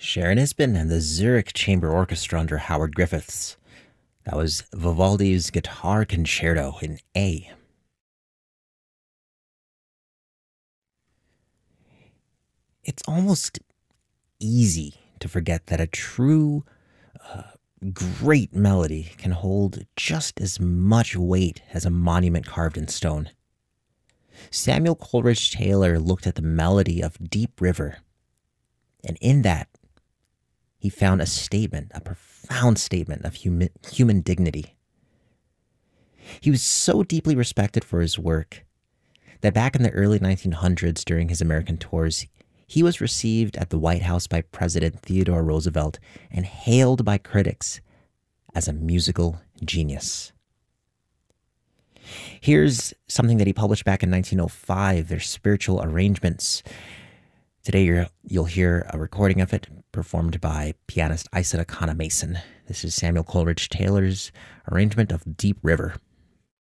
Sharon Isbin and the Zurich Chamber Orchestra under Howard Griffiths. That was Vivaldi's Guitar Concerto in A. It's almost easy to forget that a true, great melody can hold just as much weight as a monument carved in stone. Samuel Coleridge Taylor looked at the melody of Deep River, and in that, he found a statement, a profound statement of human dignity. He was so deeply respected for his work that back in the early 1900s during his American tours, he was received at the White House by President Theodore Roosevelt and hailed by critics as a musical genius. Here's something that he published back in 1905, their spiritual arrangements. Today you'll hear a recording of it performed by pianist Isaac Akana Mason. This is Samuel Coleridge Taylor's arrangement of Deep River.